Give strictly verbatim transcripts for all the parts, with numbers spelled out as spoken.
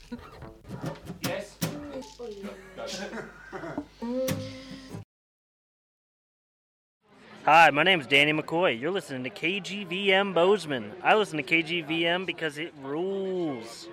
Yes. Hi, my name is Danny McCoy. You're listening to K G V M Bozeman. I listen to K G V M because it rules.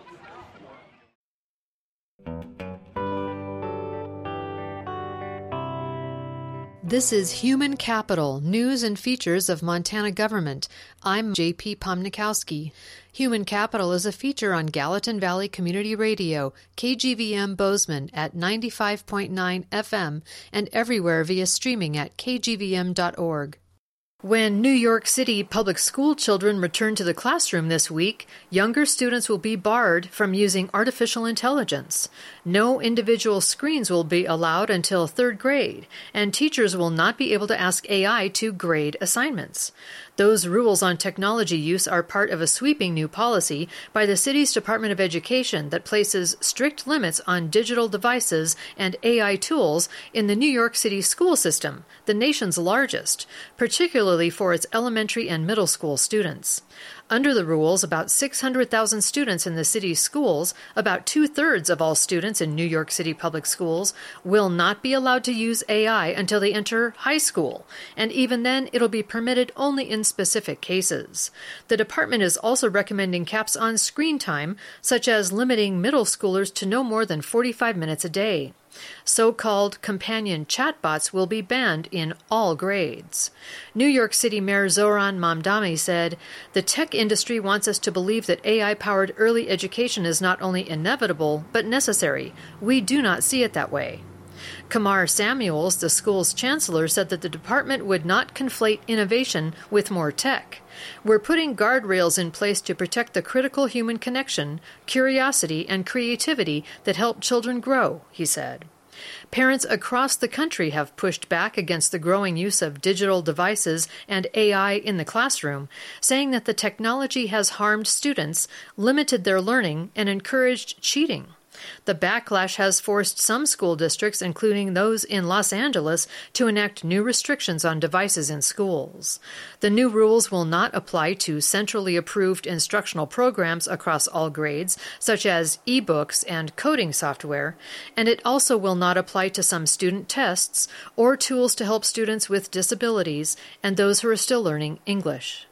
This is Human Capital, News and Features of Montana Government. I'm J P Pomnikowski. Human Capital is a feature on Gallatin Valley Community Radio, K G V M Bozeman at ninety-five point nine F M and everywhere via streaming at k g v m dot org. When New York City public school children return to the classroom this week, younger students will be barred from using artificial intelligence. No individual screens will be allowed until third grade, and teachers will not be able to ask A I to grade assignments. Those rules on technology use are part of a sweeping new policy by the city's Department of Education that places strict limits on digital devices and A I tools in the New York City school system, the nation's largest, particularly for its elementary and middle school students. Under the rules, about six hundred thousand students in the city's schools, about two-thirds of all students in New York City public schools, will not be allowed to use A I until they enter high school, and even then it'll be permitted only in specific cases. The department is also recommending caps on screen time, such as limiting middle schoolers to no more than forty-five minutes a day. So-called companion chatbots will be banned in all grades. New York City Mayor Zoran Mamdani said, "The tech industry wants us to believe that A I-powered early education is not only inevitable, but necessary. We do not see it that way." Kamar Samuels, the school's chancellor, said that the department would not conflate innovation with more tech. "We're putting guardrails in place to protect the critical human connection, curiosity, and creativity that help children grow," he said. Parents across the country have pushed back against the growing use of digital devices and A I in the classroom, saying that the technology has harmed students, limited their learning, and encouraged cheating. The backlash has forced some school districts, including those in Los Angeles, to enact new restrictions on devices in schools. The new rules will not apply to centrally approved instructional programs across all grades, such as e-books and coding software, and it also will not apply to some student tests or tools to help students with disabilities and those who are still learning English.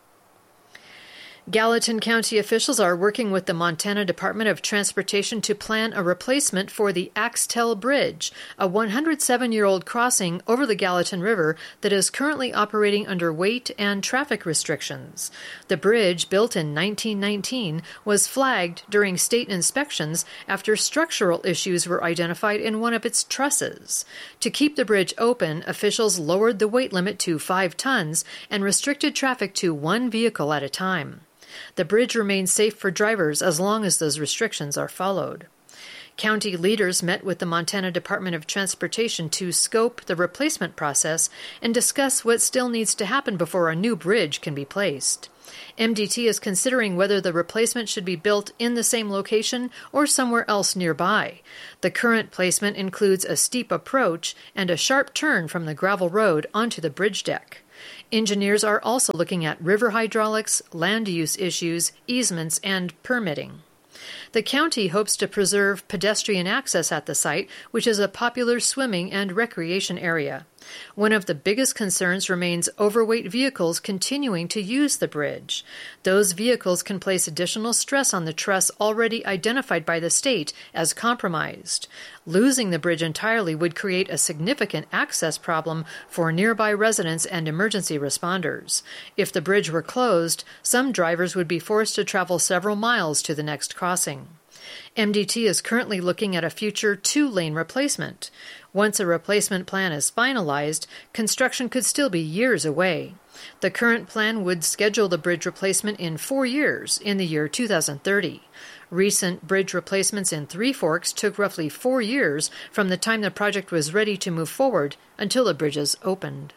Gallatin County officials are working with the Montana Department of Transportation to plan a replacement for the Axtell Bridge, a one hundred seven-year-old crossing over the Gallatin River that is currently operating under weight and traffic restrictions. The bridge, built in nineteen nineteen, was flagged during state inspections after structural issues were identified in one of its trusses. To keep the bridge open, officials lowered the weight limit to five tons and restricted traffic to one vehicle at a time. The bridge remains safe for drivers as long as those restrictions are followed. County leaders met with the Montana Department of Transportation to scope the replacement process and discuss what still needs to happen before a new bridge can be placed. M D T is considering whether the replacement should be built in the same location or somewhere else nearby. The current placement includes a steep approach and a sharp turn from the gravel road onto the bridge deck. Engineers are also looking at river hydraulics, land use issues, easements, and permitting. The county hopes to preserve pedestrian access at the site, which is a popular swimming and recreation area. One of the biggest concerns remains overweight vehicles continuing to use the bridge. Those vehicles can place additional stress on the truss already identified by the state as compromised. Losing the bridge entirely would create a significant access problem for nearby residents and emergency responders. If the bridge were closed, some drivers would be forced to travel several miles to the next crossing. M D T is currently looking at a future two-lane replacement. Once a replacement plan is finalized, construction could still be years away. The current plan would schedule the bridge replacement in four years, in the year two thousand thirty. Recent bridge replacements in Three Forks took roughly four years from the time the project was ready to move forward until the bridges opened.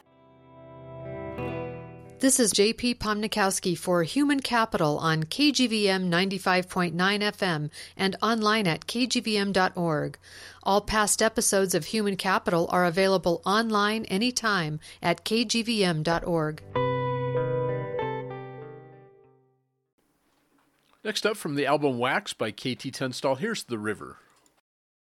This is J P Pomnikowski for Human Capital on K G V M ninety-five point nine F M and online at k g v m dot org. All past episodes of Human Capital are available online anytime at k g v m dot org. Next up from the album Wax by K T Tunstall, here's The River.